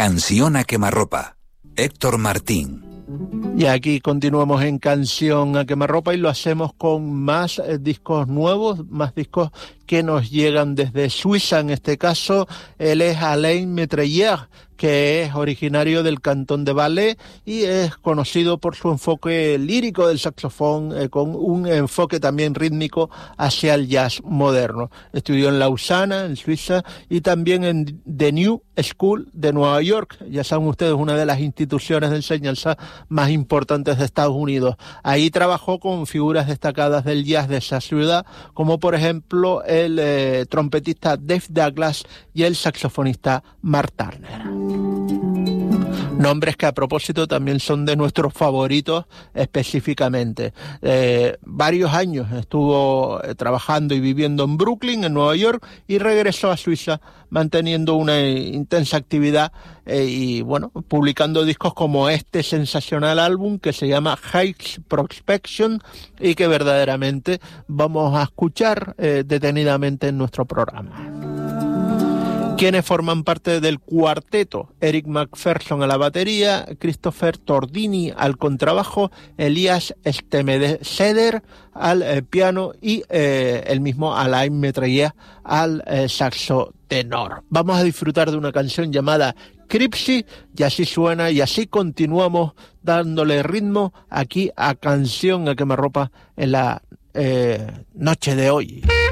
Canción a quemarropa. Héctor Martín. Y aquí continuamos en Canción a quemarropa y lo hacemos con más discos nuevos, más discos que nos llegan desde Suiza. En este caso, él es Alain Métrayer, que es originario del cantón de Valais y es conocido por su enfoque lírico del saxofón, con un enfoque también rítmico hacia el jazz moderno. Estudió en Lausana, en Suiza, y también en The New School de Nueva York. Ya saben ustedes, una de las instituciones de enseñanza más importantes de Estados Unidos. Ahí trabajó con figuras destacadas del jazz de esa ciudad, como por ejemplo el trompetista Dave Douglas y el saxofonista Mark Turner. Nombres que a propósito también son de nuestros favoritos específicamente. Varios años estuvo trabajando y viviendo en Brooklyn, en Nueva York, y regresó a Suiza manteniendo una intensa actividad y bueno, publicando discos como este sensacional álbum que se llama Heights Prospection y que verdaderamente vamos a escuchar detenidamente en nuestro programa. Quienes forman parte del cuarteto: Eric McPherson a la batería, Christopher Tordini al contrabajo, Elias Stemeder al piano y el mismo Alain Métrayer al saxo tenor. Vamos a disfrutar de una canción llamada Cripsy y así suena y así continuamos dándole ritmo aquí a Canción a quemarropa en la noche de hoy.